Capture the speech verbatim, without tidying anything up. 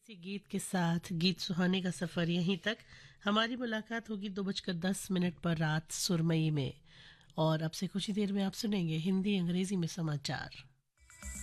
इसी गीत के साथ गीत सुहाने का सफर यहीं तक। हमारी मुलाकात होगी दो बजकर दस मिनट पर रात सुरमई में, और अब से कुछ ही देर में आप सुनेंगे हिंदी अंग्रेजी में समाचार।